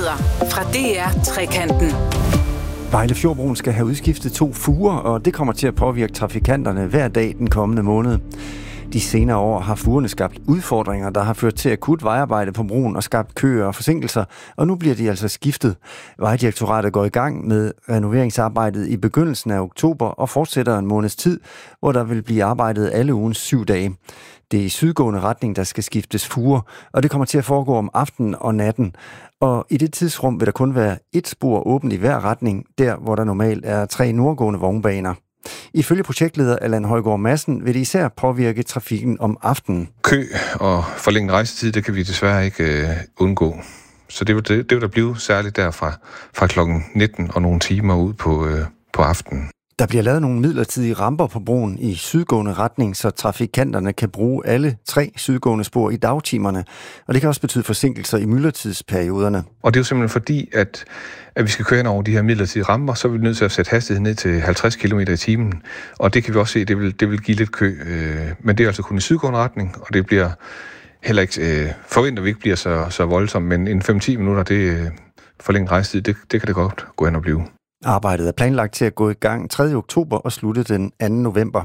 Nyheder fra DR Trekanten. Vejlefjordbroen skal have udskiftet 2 fuger, og det kommer til at påvirke trafikanterne hver dag den kommende måned. De senere år har fugerne skabt udfordringer, der har ført til akut vejarbejde på broen og skabt køer og forsinkelser, og nu bliver de altså skiftet. Vejdirektoratet går i gang med renoveringsarbejdet i begyndelsen af oktober og fortsætter en måneds tid, hvor der vil blive arbejdet alle ugens 7 dage. Det er i sydgående retning, der skal skiftes fuger, og det kommer til at foregå om aftenen og natten. Og i det tidsrum vil der kun være 1 spor åbent i hver retning, der hvor der normalt er 3 nordgående vognbaner. Ifølge projektleder Allan Højgaard Madsen vil det især påvirke trafikken om aftenen. Kø og forlænget rejsetid, det kan vi desværre ikke undgå. Så det vil der blive særligt fra klokken 19 og nogle timer ud på aftenen. Der bliver lavet nogle midlertidige ramper på broen i sydgående retning, så trafikanterne kan bruge alle 3 sydgående spor i dagtimerne. Og det kan også betyde forsinkelser i myldretidsperioderne. Og det er jo simpelthen fordi, at vi skal køre ind over de her midlertidige ramper, så er vi nødt til at sætte hastigheden ned til 50 km i timen. Og det kan vi også se, det vil give lidt kø. Men det er altså kun i sydgående retning, og det bliver heller ikke, forventer vi ikke bliver så voldsomt, men en 5-10 minutter, det forlænget rejsetid, det kan det godt gå hen og blive. Arbejdet er planlagt til at gå i gang 3. oktober og slutte den 2. november.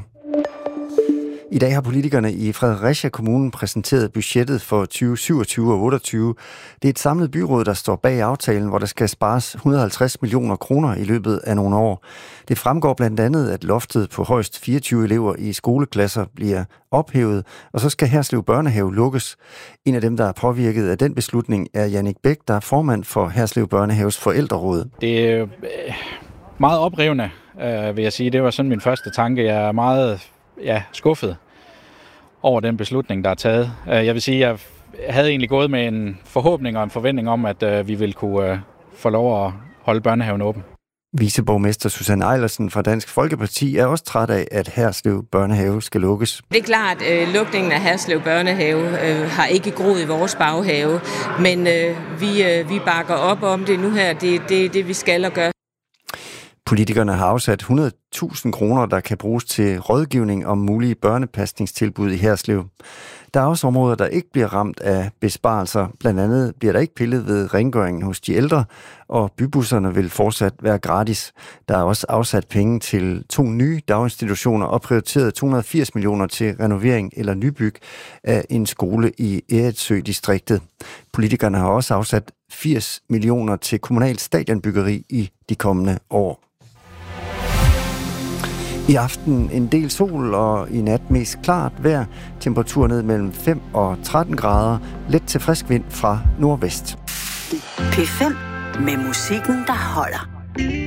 I dag har politikerne i Fredericia Kommune præsenteret budgettet for 2027 og 28. Det er et samlet byråd, der står bag aftalen, hvor der skal spares 150 millioner kroner i løbet af nogle år. Det fremgår blandt andet, at loftet på højst 24 elever i skoleklasser bliver ophævet, og så skal Herslev Børnehave lukkes. En af dem, der er påvirket af den beslutning, er Jannik Bæk, der er formand for Herslev Børnehaves forældreråd. Det er meget oprivende, vil jeg sige. Det var sådan min første tanke. Jeg er meget skuffet over den beslutning, der er taget. Jeg vil sige, at jeg havde egentlig gået med en forhåbning og en forventning om, at vi ville kunne få lov at holde børnehaven åben. Viceborgmester Susanne Eilersen fra Dansk Folkeparti er også træt af, at Herslev Børnehave skal lukkes. Det er klart, at lukningen af Herslev Børnehave har ikke groet i vores baghave, men vi bakker op om det nu her. Det er det, vi skal og gøre. Politikerne har afsat 100.000 kroner, der kan bruges til rådgivning om mulige børnepasningstilbud i Herslev. Der er også områder, der ikke bliver ramt af besparelser. Blandt andet bliver der ikke pillet ved rengøringen hos de ældre, og bybusserne vil fortsat være gratis. Der er også afsat penge til 2 nye daginstitutioner og prioriteret 280 millioner til renovering eller nybyg af en skole i Eretsø-distriktet. Politikerne har også afsat 80 millioner til kommunalt stadionbyggeri i de kommende år. I aften en del sol, og i nat mest klart vejr. Temperatur ned mellem 5 og 13 grader. Let til frisk vind fra nordvest. P5 med musikken, der holder.